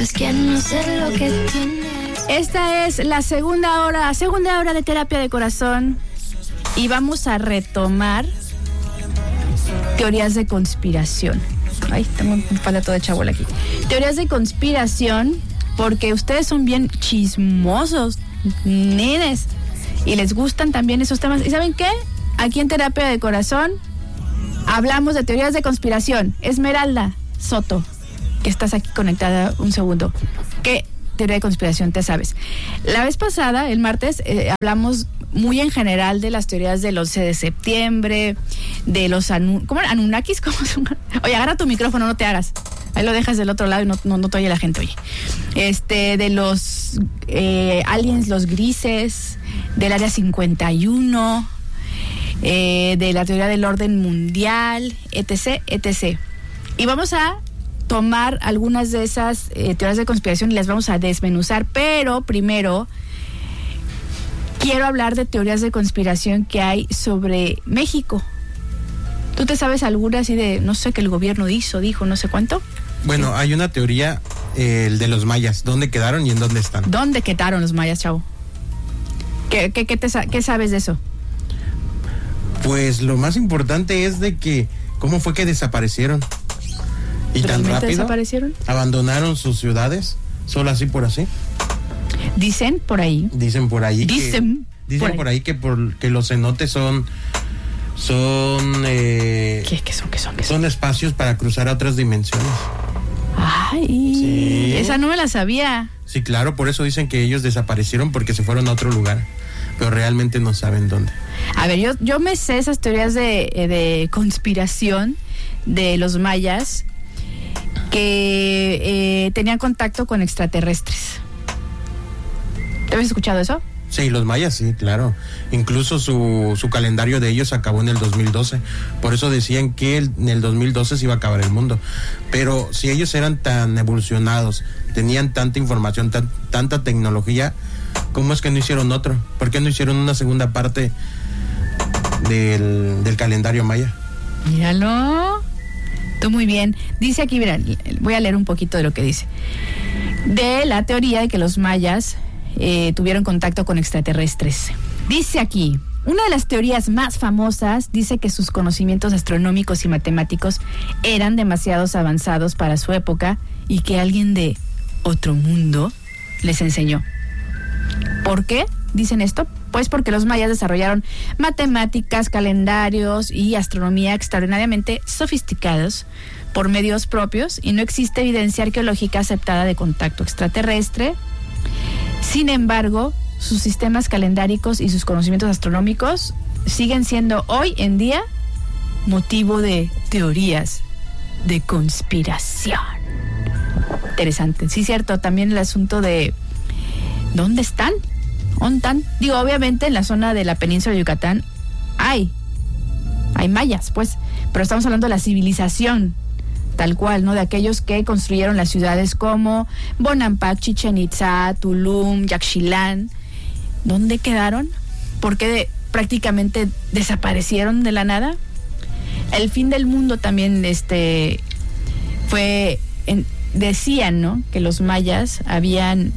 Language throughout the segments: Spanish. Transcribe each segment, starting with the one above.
es que no sé lo que tienes. Esta es la segunda hora de terapia de corazón y vamos a retomar teorías de conspiración. Ay, tengo un palato de chabola aquí. Teorías de conspiración, porque ustedes son bien chismosos, nenes, y les gustan también esos temas. ¿Y saben qué? Aquí en Terapia de Corazón hablamos de teorías de conspiración. Esmeralda Soto, que estás aquí conectada un segundo. ¿Qué teoría de conspiración te sabes? La vez pasada, el martes, hablamos muy en general de las teorías del 11 de septiembre, de los Anunnakis. Oye, agarra tu micrófono, no te hagas. Ahí lo dejas del otro lado y no te oye la gente, oye. De los aliens, los grises, del Área 51, de la teoría del orden mundial, etc., etc. Y vamos a tomar algunas de esas teorías de conspiración y las vamos a desmenuzar, pero primero quiero hablar de teorías de conspiración que hay sobre México. ¿Tú te sabes alguna así de, no sé, que el gobierno dijo, no sé cuánto? Bueno, hay una teoría, el de los mayas. ¿Dónde quedaron y en dónde están? ¿Dónde quedaron los mayas, chavo? ¿Qué sabes de eso? Pues lo más importante es de que, ¿cómo fue que desaparecieron? Y tan rápido desaparecieron. Abandonaron sus ciudades, solo así por así. Dicen por ahí. Dicen por ahí que porque los cenotes son ¿Qué son? Son espacios para cruzar a otras dimensiones. Ay, sí. Esa no me la sabía. Sí, claro, por eso dicen que ellos desaparecieron porque se fueron a otro lugar, pero realmente no saben dónde. A ver, yo me sé esas teorías de conspiración de los mayas que tenían contacto con extraterrestres. ¿Te habías escuchado eso? Sí, los mayas, sí, claro. Incluso su calendario de ellos acabó en el 2012. Por eso decían que en el 2012 se iba a acabar el mundo. Pero si ellos eran tan evolucionados, tenían tanta información, tanta tecnología, ¿cómo es que no hicieron otro? ¿Por qué no hicieron una segunda parte del calendario maya? Míralo. Tú muy bien. Dice aquí, mira, voy a leer un poquito de lo que dice. De la teoría de que los mayas tuvieron contacto con extraterrestres. Dice aquí, una de las teorías más famosas dice que sus conocimientos astronómicos y matemáticos eran demasiado avanzados para su época y que alguien de otro mundo les enseñó. ¿Por qué dicen esto? Pues porque los mayas desarrollaron matemáticas, calendarios y astronomía extraordinariamente sofisticados por medios propios y no existe evidencia arqueológica aceptada de contacto extraterrestre. Sin embargo, sus sistemas calendáricos y sus conocimientos astronómicos siguen siendo hoy en día motivo de teorías de conspiración. Interesante. Sí, cierto, también el asunto de ¿dónde están? Digo, obviamente en la zona de la península de Yucatán hay mayas, pues, pero estamos hablando de la civilización tal cual, ¿no? De aquellos que construyeron las ciudades como Bonampak, Chichén Itzá, Tulum, Yaxchilán. ¿Dónde quedaron? ¿Por qué prácticamente desaparecieron de la nada? El fin del mundo también decían, ¿no? Que los mayas habían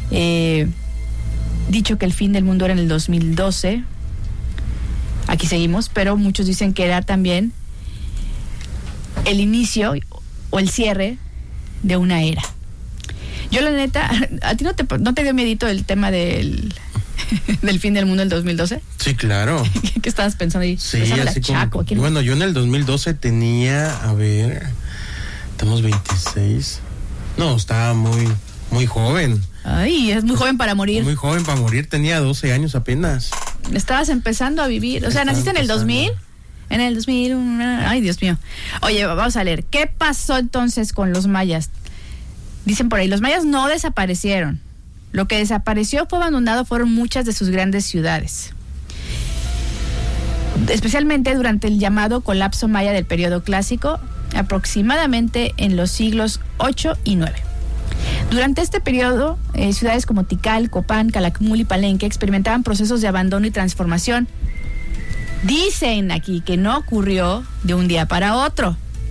dicho que el fin del mundo era en el 2012. Aquí seguimos, pero muchos dicen que era también el inicio o el cierre de una era. Yo la neta, ¿a ti no te dio miedito el tema del fin del mundo del 2012? Sí, claro. ¿Qué estabas pensando ahí? Sí, así como, bueno, yo en el 2012 tenía, estamos 26. No, estaba muy joven. Ay, es muy joven para morir. Muy joven para morir, tenía 12 años apenas. Estabas empezando a vivir, o sea, ¿naciste en el 2000? En el 2001, ay Dios mío. Oye, vamos a leer, ¿qué pasó entonces con los mayas? Dicen por ahí, los mayas no desaparecieron. Lo que desapareció fue abandonado fueron muchas de sus grandes ciudades. Especialmente durante el llamado colapso maya del periodo clásico, aproximadamente en los siglos 8 y 9. Durante este periodo, ciudades como Tikal, Copán, Calakmul y Palenque experimentaban procesos de abandono y transformación. Dicen aquí que no ocurrió de un día para otro.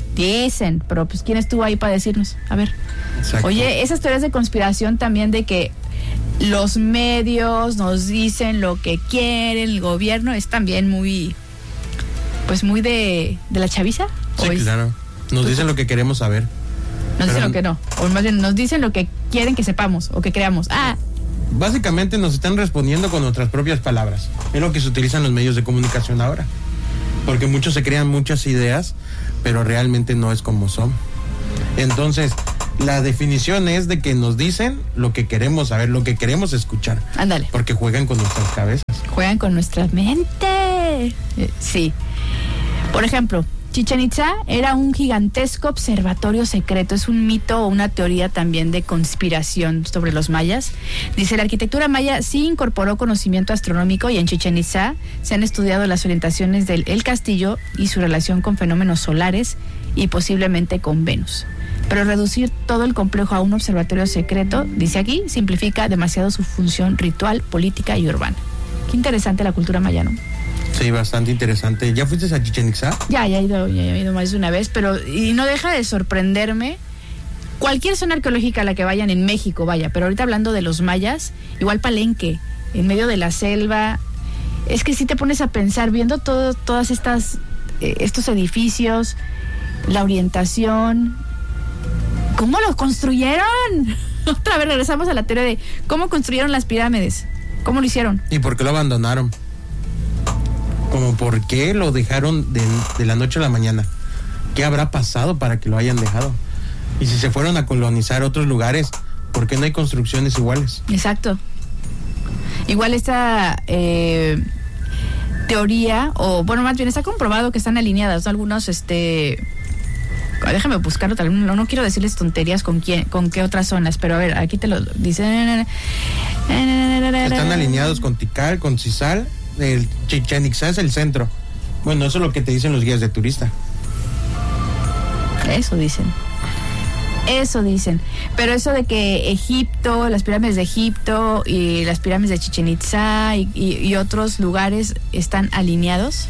Dicen, pero pues ¿quién estuvo ahí para decirnos? A ver. Exacto. Oye, esas teorías de conspiración también de que los medios nos dicen lo que quieren, el gobierno, es también muy, pues muy de la chaviza. Sí, claro. Nos dicen lo que queremos saber. Nos dicen lo que no, o más bien nos dicen lo que quieren que sepamos o que creamos. Básicamente nos están respondiendo con nuestras propias palabras. Es lo que se utiliza en los medios de comunicación ahora. Porque muchos se crean muchas ideas, pero realmente no es como son. Entonces, la definición es de que nos dicen lo que queremos saber, lo que queremos escuchar. Ándale. Porque juegan con nuestras cabezas. Juegan con nuestra mente. Sí. Por ejemplo, Chichén Itzá era un gigantesco observatorio secreto. Es un mito o una teoría también de conspiración sobre los mayas. Dice, la arquitectura maya sí incorporó conocimiento astronómico y en Chichén Itzá se han estudiado las orientaciones del El Castillo y su relación con fenómenos solares y posiblemente con Venus. Pero reducir todo el complejo a un observatorio secreto, dice aquí, simplifica demasiado su función ritual, política y urbana. Qué interesante la cultura maya, ¿no? Sí, bastante interesante. ¿Ya fuiste a Chichén Itzá? Ya he ido más de una vez, pero y no deja de sorprenderme. Cualquier zona arqueológica a la que vayan en México, vaya, pero ahorita hablando de los mayas, igual Palenque, en medio de la selva, es que si te pones a pensar, viendo todas estos edificios, la orientación, ¿cómo los construyeron? Otra vez regresamos a la teoría de cómo construyeron las pirámides, cómo lo hicieron. ¿Y por qué lo abandonaron? Como por qué lo dejaron de la noche a la mañana. ¿Qué habrá pasado para que lo hayan dejado? Y si se fueron a colonizar otros lugares, ¿por qué no hay construcciones iguales? Exacto. Igual esta teoría, o bueno, más bien está comprobado que están alineadas, ¿no? Algunos, déjame buscarlo, no quiero decirles tonterías con qué otras zonas, pero a ver, aquí te lo dicen. Están alineados con Tikal, con Cisal. El Chichén Itzá es el centro. Bueno, eso es lo que te dicen los guías de turista. Eso dicen. Pero eso de que Egipto, las pirámides de Egipto y las pirámides de Chichén Itzá y otros lugares están alineados,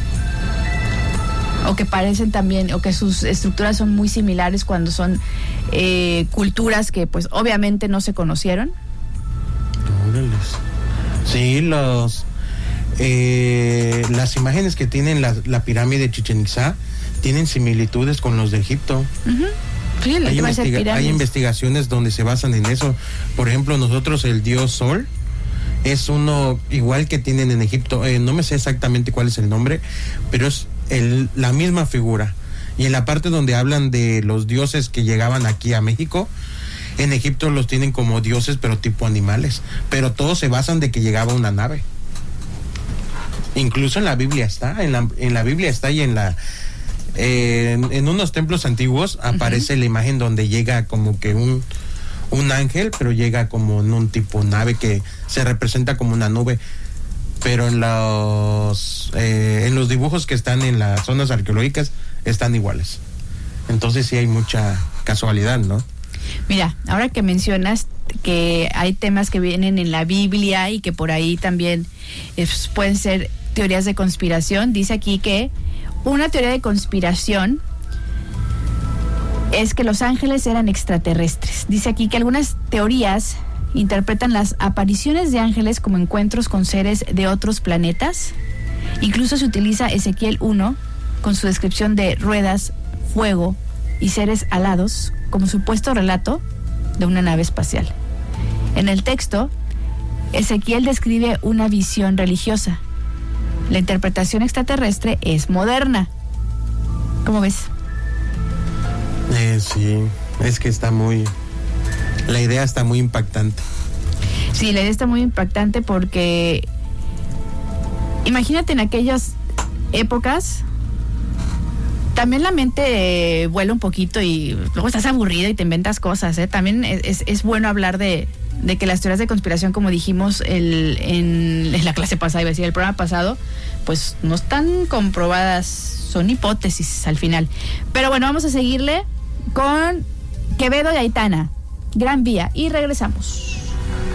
o que parecen también, o que sus estructuras son muy similares cuando son culturas que pues obviamente no se conocieron. Sí, las imágenes que tienen la pirámide de Chichén Itzá tienen similitudes con los de Egipto. Uh-huh. Sí, hay investigaciones donde se basan en eso. Por ejemplo, nosotros el dios Sol es uno igual que tienen en Egipto. No me sé exactamente cuál es el nombre, pero es la misma figura. Y en la parte donde hablan de los dioses que llegaban aquí a México, en Egipto los tienen como dioses, pero tipo animales. Pero todos se basan de que llegaba una nave. Incluso en la Biblia está, en la Biblia está, y en unos templos antiguos aparece la imagen donde llega como que un ángel, pero llega como en un tipo nave que se representa como una nube. Pero en los dibujos que están en las zonas arqueológicas están iguales. Entonces sí hay mucha casualidad, ¿no? Mira, ahora que mencionas que hay temas que vienen en la Biblia y que por ahí también pueden ser teorías de conspiración, dice aquí que una teoría de conspiración es que los ángeles eran extraterrestres. Dice aquí que algunas teorías interpretan las apariciones de ángeles como encuentros con seres de otros planetas. Incluso se utiliza Ezequiel 1 con su descripción de ruedas, fuego y seres alados como supuesto relato de una nave espacial. En el texto, Ezequiel describe una visión religiosa. La interpretación extraterrestre es moderna. ¿Cómo ves? Sí, es que la idea está muy impactante. Sí, la idea está muy impactante porque imagínate en aquellas épocas, también la mente vuela un poquito y luego estás aburrido y te inventas cosas, ¿eh? También es bueno hablar de que las teorías de conspiración, como dijimos en la clase pasada, iba a decir, el programa pasado, pues no están comprobadas, son hipótesis al final. Pero bueno, vamos a seguirle con Quevedo y Aitana, Gran Vía, y regresamos.